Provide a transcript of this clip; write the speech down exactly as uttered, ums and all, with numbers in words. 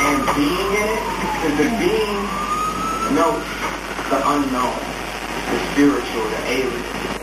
and being in it, because the being knows the unknown, the spiritual, the alien.